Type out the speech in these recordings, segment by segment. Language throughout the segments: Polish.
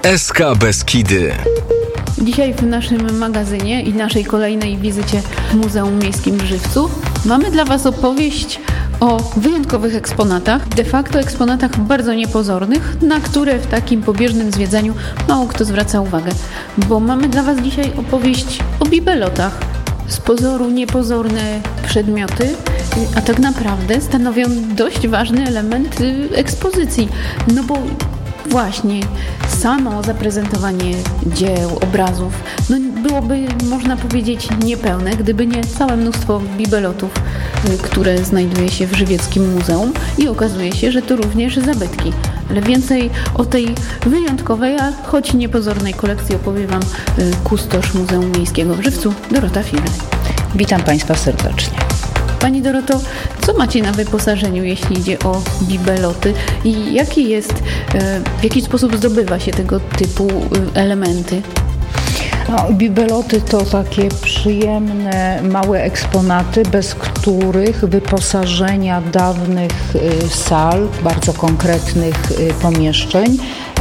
SK Beskidy. Dzisiaj w naszym magazynie i naszej kolejnej wizycie w Muzeum Miejskim w Żywcu mamy dla Was opowieść o wyjątkowych eksponatach, de facto eksponatach bardzo niepozornych, na które w takim pobieżnym zwiedzaniu mało kto zwraca uwagę. Bo mamy dla Was dzisiaj opowieść o bibelotach. Z pozoru niepozorne przedmioty, a tak naprawdę stanowią dość ważny element ekspozycji. No bo właśnie samo zaprezentowanie dzieł, obrazów byłoby, można powiedzieć, niepełne, gdyby nie całe mnóstwo bibelotów, które znajduje się w Żywieckim Muzeum i okazuje się, że to również zabytki. Ale więcej o tej wyjątkowej, a choć niepozornej kolekcji opowie Wam kustosz Muzeum Miejskiego w Żywcu, Dorota Fible. Witam Państwa serdecznie. Pani Doroto, co macie na wyposażeniu, jeśli idzie o bibeloty i w jaki sposób zdobywa się tego typu elementy? Bibeloty to takie przyjemne, małe eksponaty, bez których wyposażenia dawnych sal, bardzo konkretnych pomieszczeń,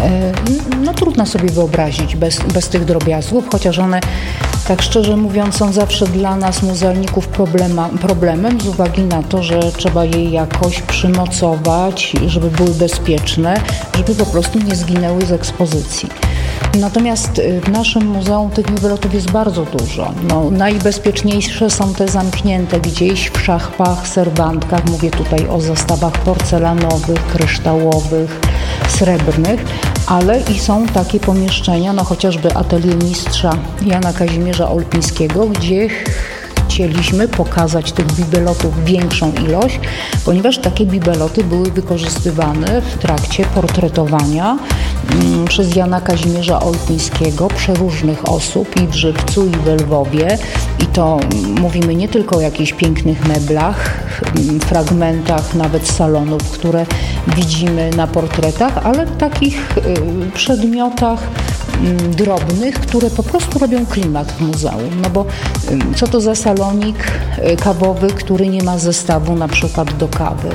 trudno sobie wyobrazić bez tych drobiazgów, chociaż one, tak szczerze mówiąc, są zawsze dla nas, muzealników, problemem z uwagi na to, że trzeba je jakoś przymocować, żeby były bezpieczne, żeby po prostu nie zginęły z ekspozycji. Natomiast w naszym muzeum tych bibelotów jest bardzo dużo. Najbezpieczniejsze są te zamknięte gdzieś w szachbach, serwantkach. Mówię tutaj o zestawach porcelanowych, kryształowych, srebrnych, ale i są takie pomieszczenia, chociażby atelier mistrza Jana Kazimierza Olpińskiego, gdzie chcieliśmy pokazać tych bibelotów większą ilość, ponieważ takie bibeloty były wykorzystywane w trakcie portretowania przez Jana Kazimierza Olpińskiego przeróżnych osób i w Żywcu, i w Lwowie. I to mówimy nie tylko o jakichś pięknych meblach, fragmentach nawet salonów, które widzimy na portretach, ale w takich przedmiotach drobnych, które po prostu robią klimat w muzeum. Bo co to za salonik kawowy, który nie ma zestawu na przykład do kawy?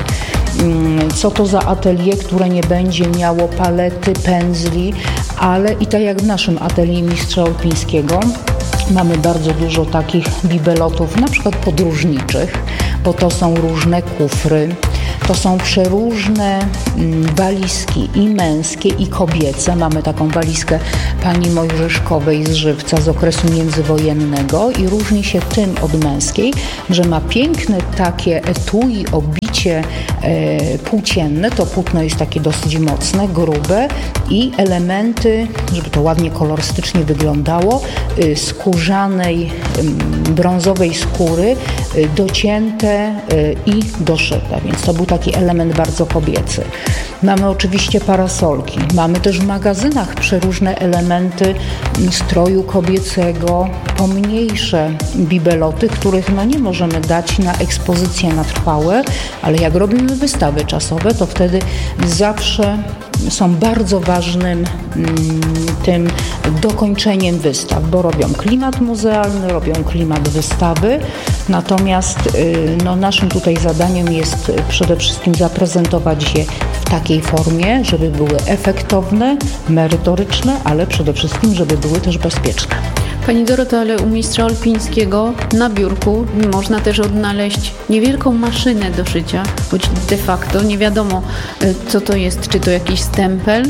Co to za atelier, które nie będzie miało palety, pędzli, ale i tak jak w naszym atelier mistrza Olpińskiego mamy bardzo dużo takich bibelotów, na przykład podróżniczych, bo to są różne kufry. To są przeróżne walizki i męskie, i kobiece. Mamy taką walizkę pani Mojżeszkowej z Żywca z okresu międzywojennego i różni się tym od męskiej, że ma piękne takie etui, obicie płócienne. To płótno jest takie dosyć mocne, grube i elementy, żeby to ładnie kolorystycznie wyglądało, skórzanej, brązowej skóry, docięte i doszyte. Więc to był taki element bardzo kobiecy. Mamy oczywiście parasolki. Mamy też w magazynach przeróżne elementy stroju kobiecego, pomniejsze bibeloty, których nie możemy dać na ekspozycję na trwałe, ale jak robimy wystawy czasowe, to wtedy zawsze są bardzo ważnym tym dokończeniem wystaw, bo robią klimat muzealny, robią klimat wystawy. Natomiast naszym tutaj zadaniem jest przede wszystkim zaprezentować je w takiej formie, żeby były efektowne, merytoryczne, ale przede wszystkim, żeby były też bezpieczne. Pani Doroto, ale u mistrza Olpińskiego na biurku można też odnaleźć niewielką maszynę do szycia, choć de facto nie wiadomo, co to jest, czy to jakiś stempel,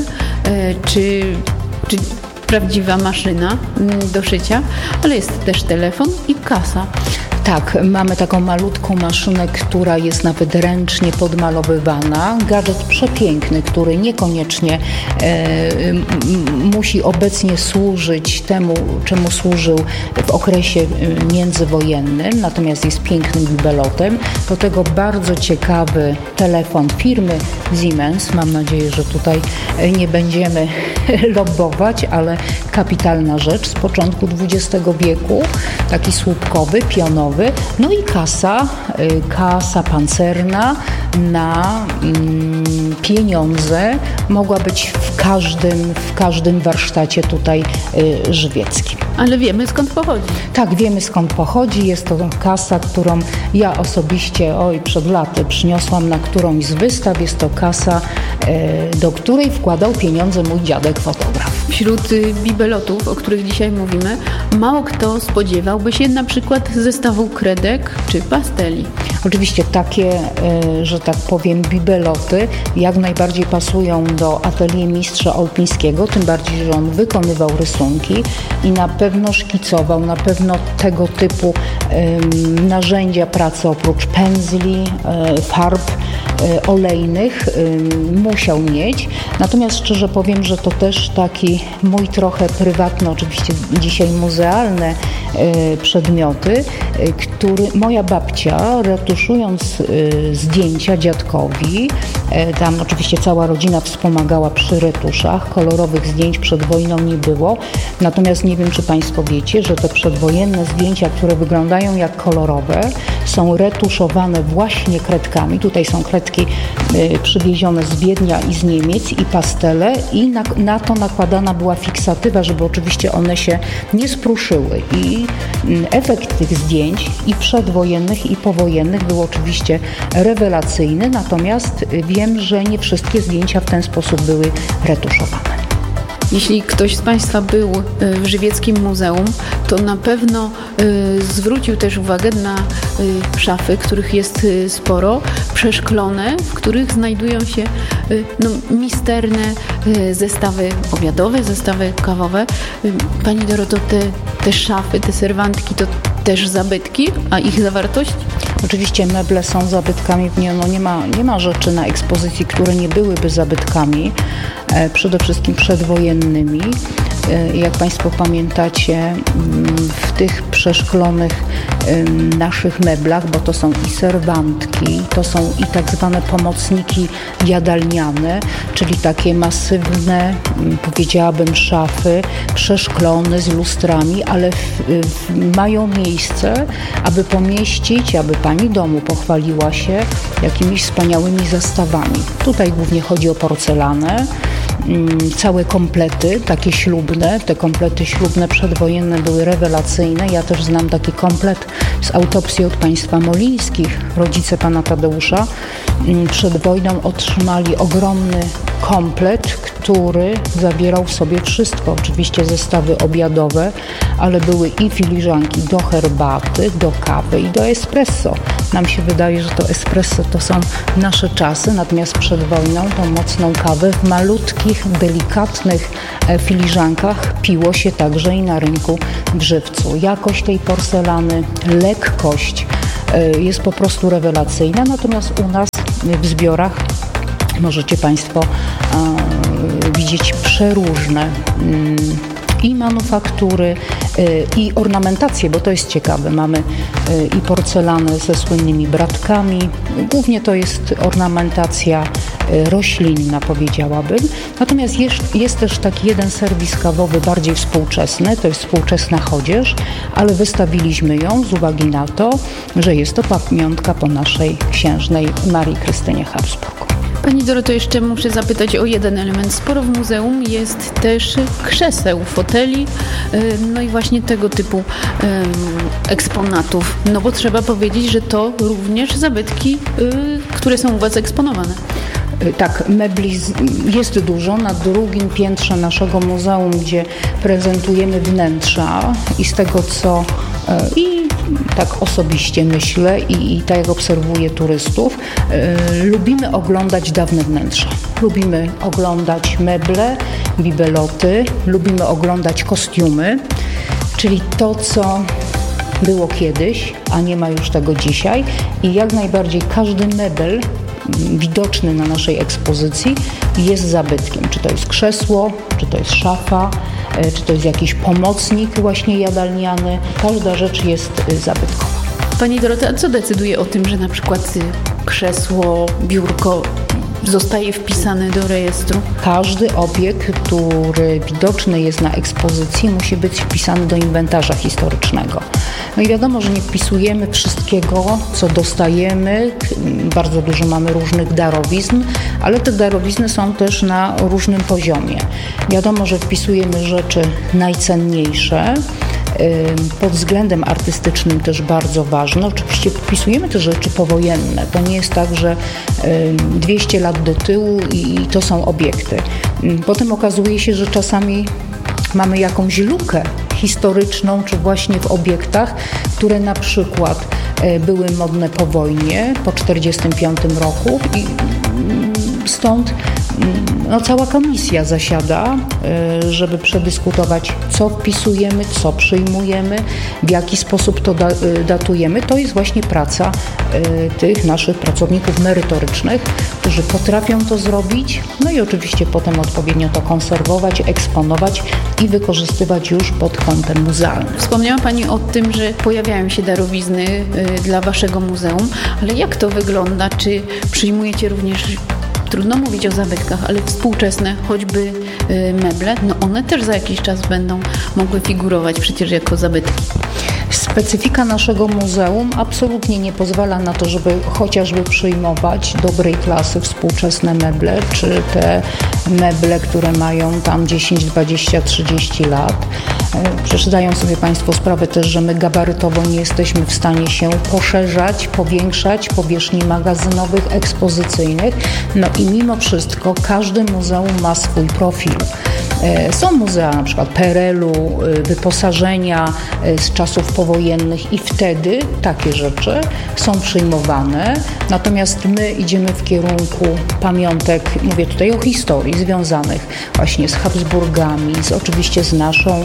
czy prawdziwa maszyna do szycia, ale jest też telefon i kasa. Tak, mamy taką malutką maszynę, która jest nawet ręcznie podmalowywana. Gadżet przepiękny, który niekoniecznie musi obecnie służyć temu, czemu służył w okresie międzywojennym, natomiast jest pięknym bibelotem. Do tego bardzo ciekawy telefon firmy Siemens. Mam nadzieję, że tutaj nie będziemy lobbować, ale kapitalna rzecz z początku XX wieku, taki słupkowy, pionowy. I kasa pancerna na pieniądze mogła być w każdym warsztacie tutaj żywieckim. Ale wiemy, skąd pochodzi. Tak, wiemy, skąd pochodzi. Jest to kasa, którą ja osobiście przed laty przyniosłam na którąś z wystaw. Jest to kasa, do której wkładał pieniądze mój dziadek fotograf. Wśród bibelotów, o których dzisiaj mówimy, mało kto spodziewałby się na przykład zestawu kredek czy pasteli. Oczywiście takie, że tak powiem, bibeloty jak najbardziej pasują do atelier mistrza Olpińskiego, tym bardziej, że on wykonywał rysunki i na pewno szkicował, na pewno tego typu narzędzia pracy oprócz pędzli, farb olejnych musiał mieć. Natomiast szczerze powiem, że to też taki mój trochę prywatny, oczywiście dzisiaj muzealne przedmioty, który moja babcia, retuszując zdjęcia dziadkowi, tam oczywiście cała rodzina wspomagała przy retuszach, kolorowych zdjęć przed wojną nie było, natomiast nie wiem, czy Państwo wiecie, że te przedwojenne zdjęcia, które wyglądają jak kolorowe, są retuszowane właśnie kredkami. Tutaj są kredki przywiezione z Wiednia i z Niemiec i pastele i na to nakładana była fiksatywa, żeby oczywiście one się nie spruszyły i efekt tych zdjęć i przedwojennych i powojennych był oczywiście rewelacyjny, natomiast wiem, że nie wszystkie zdjęcia w ten sposób były retuszowane. Jeśli ktoś z Państwa był w Żywieckim Muzeum, to na pewno zwrócił też uwagę na szafy, których jest sporo, przeszklone, w których znajdują się misterne zestawy obiadowe, zestawy kawowe. Pani Doroto, te szafy, te serwantki to też zabytki, a ich zawartość? Oczywiście meble są zabytkami, nie ma rzeczy na ekspozycji, które nie byłyby zabytkami, przede wszystkim przedwojennymi. Jak Państwo pamiętacie, w tych przeszklonych naszych meblach, bo to są i serwantki, to są i tak zwane pomocniki jadalniane, czyli takie masywne, powiedziałabym, szafy, przeszklone z lustrami, ale mają miejsce, aby pomieścić, aby pani domu pochwaliła się jakimiś wspaniałymi zestawami. Tutaj głównie chodzi o porcelanę, całe komplety, takie ślubne, te komplety ślubne przedwojenne były rewelacyjne. Ja też znam taki komplet z autopsji od państwa Molińskich. Rodzice pana Tadeusza przed wojną otrzymali ogromny komplet, który zawierał w sobie wszystko. Oczywiście zestawy obiadowe, ale były i filiżanki do herbaty, do kawy i do espresso. Nam się wydaje, że to espresso to są nasze czasy, natomiast przed wojną tą mocną kawę w malutkich, delikatnych filiżankach piło się także i na rynku w Żywcu. Jakość tej porcelany, lekkość jest po prostu rewelacyjna, natomiast u nas w zbiorach możecie Państwo widzieć przeróżne i manufaktury, i ornamentację, bo to jest ciekawe. Mamy i porcelanę ze słynnymi bratkami. Głównie to jest ornamentacja roślinna, powiedziałabym. Natomiast jest też taki jeden serwis kawowy bardziej współczesny, to jest współczesna chodzież, ale wystawiliśmy ją z uwagi na to, że jest to pamiątka po naszej księżnej Marii Krystynie Habsburg. Pani Doroto, jeszcze muszę zapytać o jeden element. Sporo w muzeum jest też krzeseł, foteli, no i właśnie tego typu eksponatów. No bo trzeba powiedzieć, że to również zabytki, które są u Was eksponowane. Tak, mebli jest dużo. Na drugim piętrze naszego muzeum, gdzie prezentujemy wnętrza i z tego, co i tak osobiście myślę i tak jak obserwuję turystów, lubimy oglądać dawne wnętrza. Lubimy oglądać meble, bibeloty, lubimy oglądać kostiumy, czyli to, co było kiedyś, a nie ma już tego dzisiaj i jak najbardziej każdy mebel widoczny na naszej ekspozycji jest zabytkiem. Czy to jest krzesło, czy to jest szafa, czy to jest jakiś pomocnik właśnie jadalniany. Każda rzecz jest zabytkowa. Pani Dorota, a co decyduje o tym, że na przykład krzesło, biurko zostaje wpisane do rejestru? Każdy obiekt, który widoczny jest na ekspozycji, musi być wpisany do inwentarza historycznego. No i wiadomo, że nie wpisujemy wszystkiego, co dostajemy. Bardzo dużo mamy różnych darowizn, ale te darowizny są też na różnym poziomie. Wiadomo, że wpisujemy rzeczy najcenniejsze, pod względem artystycznym też bardzo ważne. Oczywiście wpisujemy te rzeczy powojenne. To nie jest tak, że 200 lat do tyłu i to są obiekty. Potem okazuje się, że czasami mamy jakąś lukę historyczną, czy właśnie w obiektach, które na przykład były modne po wojnie, po 1945 roku i stąd cała komisja zasiada, żeby przedyskutować, co wpisujemy, co przyjmujemy, w jaki sposób to datujemy. To jest właśnie praca tych naszych pracowników merytorycznych, którzy potrafią to zrobić, no i oczywiście potem odpowiednio to konserwować, eksponować i wykorzystywać już pod kątem muzealnym. Wspomniała Pani o tym, że pojawiają się darowizny dla Waszego muzeum, ale jak to wygląda? Czy przyjmujecie również, trudno mówić o zabytkach, ale współczesne, choćby meble, no one też za jakiś czas będą mogły figurować przecież jako zabytki. Specyfika naszego muzeum absolutnie nie pozwala na to, żeby chociażby przyjmować dobrej klasy współczesne meble, czy te meble, które mają tam 10, 20, 30 lat. Przecież zdają sobie Państwo sprawę też, że my gabarytowo nie jesteśmy w stanie się poszerzać, powiększać powierzchni magazynowych, ekspozycyjnych. No i mimo wszystko każde muzeum ma swój profil. Są muzea na przykład PRL-u, wyposażenia z czasów powojennych i wtedy takie rzeczy są przyjmowane. Natomiast my idziemy w kierunku pamiątek, mówię tutaj o historii, związanych właśnie z Habsburgami, oczywiście z naszą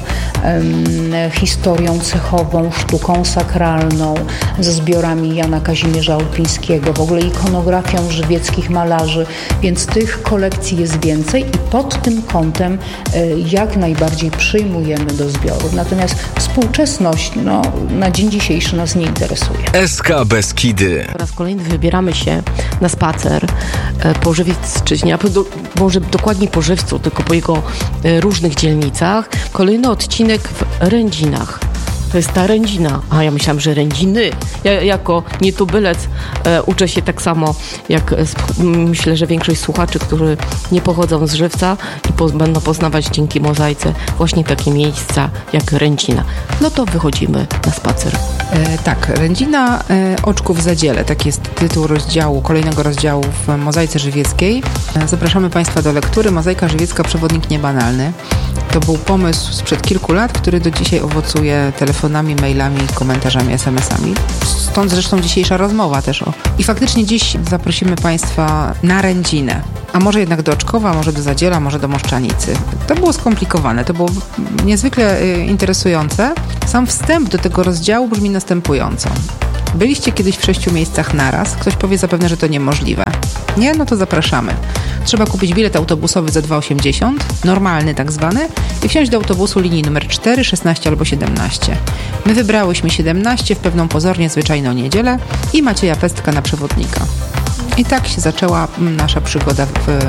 historią cechową, sztuką sakralną, ze zbiorami Jana Kazimierza Olpińskiego, w ogóle ikonografią żywieckich malarzy, więc tych kolekcji jest więcej i pod tym kątem jak najbardziej przyjmujemy do zbiorów. Natomiast współczesność na dzień dzisiejszy nas nie interesuje. SK Beskidy. Po raz kolejny wybieramy się na spacer po Żywiecczyźnie, może dokładnie po Żywcu, tylko po jego różnych dzielnicach. Kolejny odcinek w Rędzinach. To jest ta Rędzina. A ja myślałam, że Rędziny. Ja jako nietubylec uczę się tak samo, jak myślę, że większość słuchaczy, którzy nie pochodzą z Żywca i będą poznawać dzięki mozaice właśnie takie miejsca jak Rędzina. No to wychodzimy na spacer. Tak, Rędzina Oczków w Zadziele. Tak jest tytuł kolejnego rozdziału w Mozaice Żywieckiej. Zapraszamy Państwa do lektury. Mozaika Żywiecka, przewodnik niebanalny. To był pomysł sprzed kilku lat, który do dzisiaj owocuje telefonami, mailami, komentarzami, SMS-ami. Stąd zresztą dzisiejsza rozmowa też I faktycznie dziś zaprosimy Państwa na Rędzinę. A może jednak do Oczkowa, może do Zadziela, może do Moszczanicy. To było skomplikowane, to było niezwykle interesujące. Sam wstęp do tego rozdziału brzmi następująco. Byliście kiedyś w 6 miejscach naraz? Ktoś powie zapewne, że to niemożliwe. Nie? No to zapraszamy. Trzeba kupić bilet autobusowy za 2,80, normalny tak zwany, i wsiąść do autobusu linii numer 4, 16 albo 17. My wybrałyśmy 17 w pewną pozornie zwyczajną niedzielę i Macieja Pestka na przewodnika. I tak się zaczęła nasza przygoda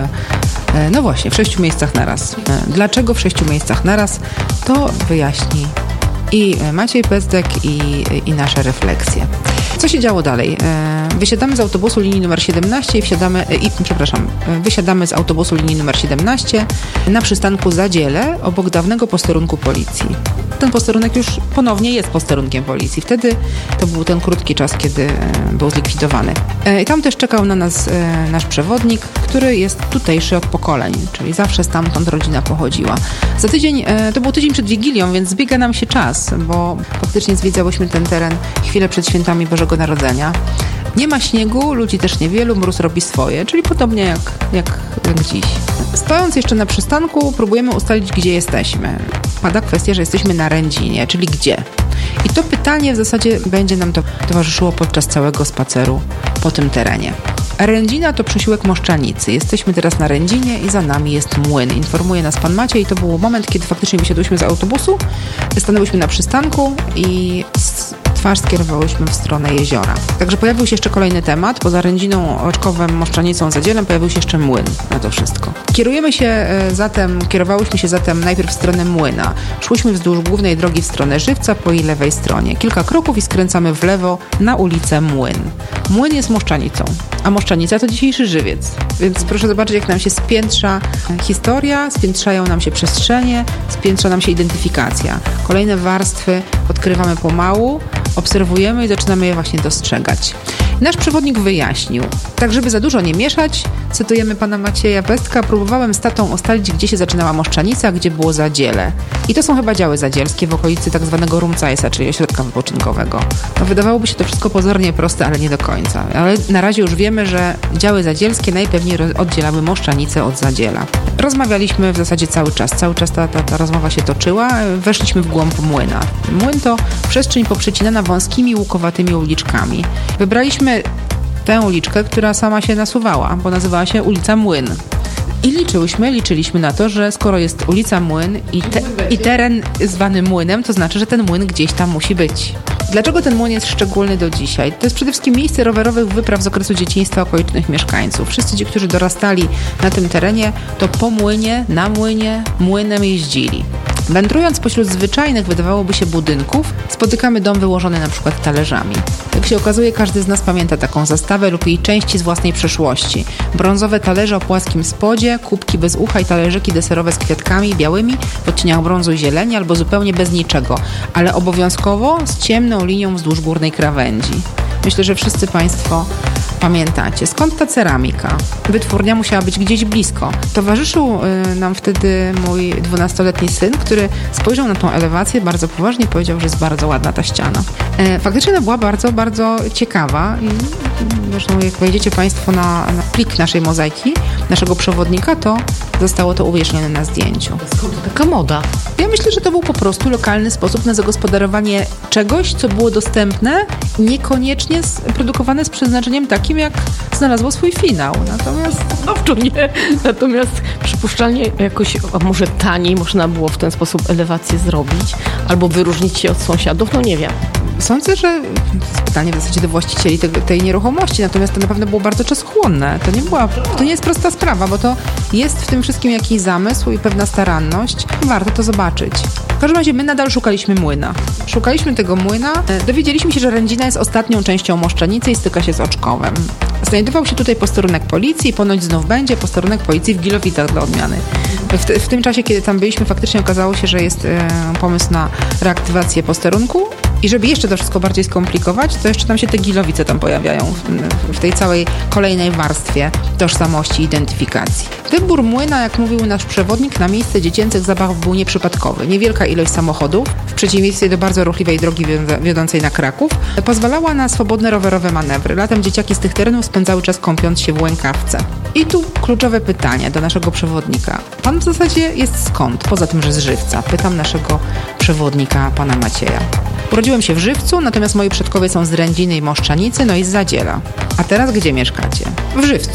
w 6 miejscach naraz. Dlaczego w 6 miejscach naraz? To wyjaśni i Maciej Pestek i nasze refleksje. Co się działo dalej? Wysiadamy z autobusu linii numer 17 wysiadamy z autobusu linii numer 17 na przystanku Zadziele obok dawnego posterunku policji. Ten posterunek już ponownie jest posterunkiem policji. Wtedy to był ten krótki czas, kiedy był zlikwidowany. I tam też czekał na nas nasz przewodnik, który jest tutejszy od pokoleń, czyli zawsze stamtąd rodzina pochodziła. Za tydzień, to był tydzień przed Wigilią, więc zbiega nam się czas, bo faktycznie zwiedzałyśmy ten teren chwilę przed świętami Bożego Narodzenia. Nie ma śniegu, ludzi też niewielu, mróz robi swoje, czyli podobnie jak dziś. Stojąc jeszcze na przystanku, próbujemy ustalić, gdzie jesteśmy. Pada kwestia, że jesteśmy na Rędzinie, czyli gdzie? I to pytanie w zasadzie będzie nam towarzyszyło podczas całego spaceru po tym terenie. Rędzina to przesiłek Moszczanicy. Jesteśmy teraz na Rędzinie i za nami jest młyn. Informuje nas pan Maciej i to był moment, kiedy faktycznie wysiadłyśmy z autobusu, stanęłyśmy na przystanku i twarz skierowałyśmy w stronę jeziora. Także pojawił się jeszcze kolejny temat. Poza Rędziną, Oczkowem, Moszczanicą, Zadzielem pojawił się jeszcze młyn na to wszystko. Kierowałyśmy się zatem najpierw w stronę młyna. Szłyśmy wzdłuż głównej drogi w stronę Żywca po jej lewej stronie. Kilka kroków i skręcamy w lewo na ulicę Młyn. Młyn jest Moszczanicą, a Moszczanica to dzisiejszy Żywiec. Więc proszę zobaczyć, jak nam się spiętrza historia, spiętrzają nam się przestrzenie, spiętrza nam się identyfikacja. Kolejne warstwy odkrywamy pomału, obserwujemy i zaczynamy je właśnie dostrzegać. Nasz przewodnik wyjaśnił, tak żeby za dużo nie mieszać, cytujemy pana Macieja Pestka, próbowałem z tatą ustalić, gdzie się zaczynała Moszczanica, gdzie było Zadziele. I to są chyba działy zadzielskie w okolicy tak zwanego Rumcajsa, czyli ośrodka wypoczynkowego. No, wydawałoby się to wszystko pozornie proste, ale nie do końca. Ale na razie już wiemy, że działy zadzielskie najpewniej oddzielały Moszczanicę od Zadziela. Rozmawialiśmy w zasadzie cały czas ta rozmowa się toczyła, weszliśmy w głąb młyna. Młyn to przestrzeń poprzecinana wąskimi, łukowatymi uliczkami. Wybraliśmy tę uliczkę, która sama się nasuwała, bo nazywała się ulica Młyn. I liczyliśmy na to, że skoro jest ulica Młyn i teren zwany Młynem, to znaczy, że ten młyn gdzieś tam musi być. Dlaczego ten młyn jest szczególny do dzisiaj? To jest przede wszystkim miejsce rowerowych wypraw z okresu dzieciństwa okolicznych mieszkańców. Wszyscy ci, którzy dorastali na tym terenie, to po młynie, na młynie, młynem jeździli. Wędrując pośród zwyczajnych, wydawałoby się, budynków, spotykamy dom wyłożony na przykład talerzami. Jak się okazuje, każdy z nas pamięta taką zastawę lub jej części z własnej przeszłości. Brązowe talerze o płaskim spodzie, kubki bez ucha i talerzyki deserowe z kwiatkami białymi w odcieniach brązu i zieleni albo zupełnie bez niczego, ale obowiązkowo z ciemną linią wzdłuż górnej krawędzi. Myślę, że wszyscy Państwo pamiętacie. Skąd ta ceramika? Wytwórnia musiała być gdzieś blisko. Towarzyszył nam wtedy mój 12-letni syn, który spojrzał na tą elewację bardzo poważnie, powiedział, że jest bardzo ładna ta ściana. Faktycznie ona była bardzo, bardzo ciekawa i zresztą jak wejdziecie Państwo na plik naszej mozaiki, naszego przewodnika, to zostało to uwiecznione na zdjęciu. Skąd taka moda? Ja myślę, że to był po prostu lokalny sposób na zagospodarowanie czegoś, co było dostępne, niekoniecznie produkowane z przeznaczeniem takim, jak znalazło swój finał. Natomiast przypuszczalnie jakoś, a może taniej można było w ten sposób elewację zrobić, albo wyróżnić się od sąsiadów, no nie wiem. Sądzę, że to jest pytanie w zasadzie do właścicieli tej nieruchomości, natomiast to na pewno było bardzo czasochłonne. To nie jest prosta sprawa, bo to jest w tym wszystkim jakiś zamysł i pewna staranność. Warto to zobaczyć. W każdym razie my nadal szukaliśmy młyna. Szukaliśmy tego młyna. Dowiedzieliśmy się, że Rędzina jest ostatnią częścią Moszczanicy i styka się z Oczkowem. Znajdował się tutaj posterunek policji, ponoć znów będzie posterunek policji w Gilowicach dla odmiany. W tym czasie, kiedy tam byliśmy, faktycznie okazało się, że jest pomysł na reaktywację posterunku i żeby jeszcze to wszystko bardziej skomplikować, to jeszcze tam się te Gilowice tam pojawiają w tej całej kolejnej warstwie tożsamości i identyfikacji. Wybór młyna, jak mówił nasz przewodnik, na miejsce dziecięcych zabawów był nieprzypadkowy. Niewielka ilość samochodów, w przeciwieństwie do bardzo ruchliwej drogi wiodącej na Kraków, pozwalała na swobodne rowerowe manewry. Latem dzieciaki z tych terenów spędzały czas kąpiąc się w Łękawce. I tu kluczowe pytanie do naszego przewodnika. Pan w zasadzie jest skąd? Poza tym, że z Żywca. Pytam naszego przewodnika, pana Macieja. Urodziłem się w Żywcu, natomiast moi przodkowie są z Rędziny i Moszczanicy, no i z Zadziela. A teraz gdzie mieszkacie? W Żywcu.